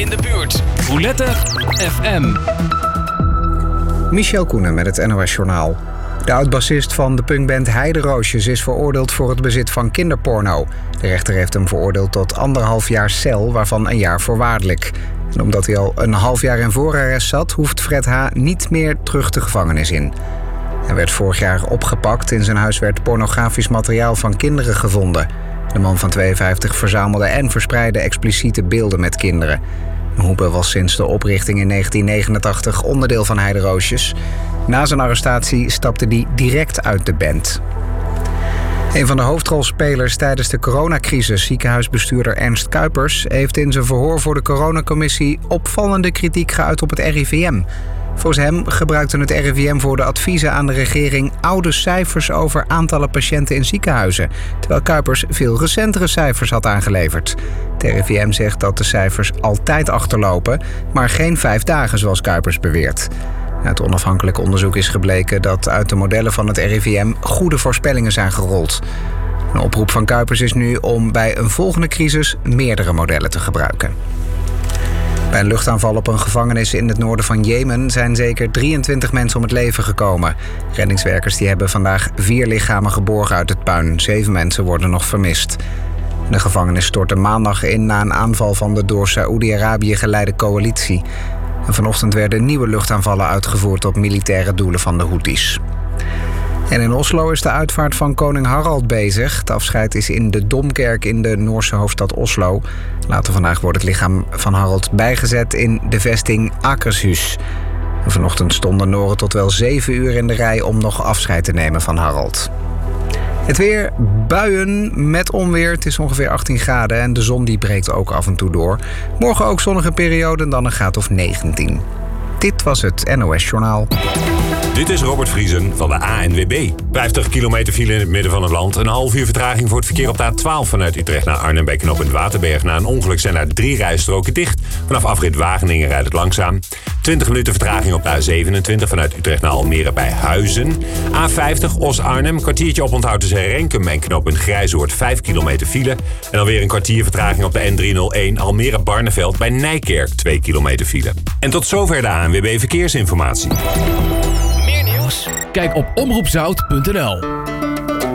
in de buurt. Roulette FM. Michel Koenen met het NOS Journaal. De oud-bassist van de punkband Heideroosjes is veroordeeld voor het bezit van kinderporno. De rechter heeft hem veroordeeld tot 1,5 jaar cel, waarvan 1 jaar voorwaardelijk. En omdat hij al 1,5 jaar in voorarrest zat, hoeft Fred H. niet meer terug de gevangenis in. Hij werd vorig jaar opgepakt. In zijn huis werd pornografisch materiaal van kinderen gevonden. De man van 52 verzamelde en verspreidde expliciete beelden met kinderen. Hoebe was sinds de oprichting in 1989 onderdeel van Heideroosjes. Na zijn arrestatie stapte hij direct uit de band. Een van de hoofdrolspelers tijdens de coronacrisis, ziekenhuisbestuurder Ernst Kuipers, heeft in zijn verhoor voor de coronacommissie opvallende kritiek geuit op het RIVM. Volgens hem gebruikte het RIVM voor de adviezen aan de regering oude cijfers over aantallen patiënten in ziekenhuizen, terwijl Kuipers veel recentere cijfers had aangeleverd. Het RIVM zegt dat de cijfers altijd achterlopen, maar geen 5 dagen zoals Kuipers beweert. Uit onafhankelijk onderzoek is gebleken dat uit de modellen van het RIVM goede voorspellingen zijn gerold. Een oproep van Kuipers is nu om bij een volgende crisis meerdere modellen te gebruiken. Bij een luchtaanval op een gevangenis in het noorden van Jemen zijn zeker 23 mensen om het leven gekomen. Reddingswerkers hebben vandaag 4 lichamen geborgen uit het puin. 7 mensen worden nog vermist. De gevangenis stortte maandag in na een aanval van de door Saoedi-Arabië geleide coalitie. En vanochtend werden nieuwe luchtaanvallen uitgevoerd op militaire doelen van de Houthis. En in Oslo is de uitvaart van koning Harald bezig. Het afscheid is in de Domkerk in de Noorse hoofdstad Oslo. Later vandaag wordt het lichaam van Harald bijgezet in de vesting Akershus. Vanochtend stonden Noren tot wel 7 uur in de rij om nog afscheid te nemen van Harald. Het weer, buien met onweer. Het is ongeveer 18 graden en de zon die breekt ook af en toe door. Morgen ook zonnige periode en dan een graad of 19. Dit was het NOS Journaal. Dit is Robert Vriesen van de ANWB. 50 kilometer file in het midden van het land. Een half uur vertraging voor het verkeer op de A12 vanuit Utrecht naar Arnhem bij knooppunt Waterberg. Na een ongeluk zijn daar 3 rijstroken dicht. Vanaf afrit Wageningen rijdt het langzaam. 20 minuten vertraging op de A27 vanuit Utrecht naar Almere bij Huizen. A50 Os-Arnhem, kwartiertje oponthoud tussen Renkum en knooppunt Grijzoord, 5 kilometer file. En alweer een kwartier vertraging op de N301 Almere-Barneveld bij Nijkerk, 2 kilometer file. En tot zover de ANWB Verkeersinformatie. Meer nieuws? Kijk op omroepzout.nl.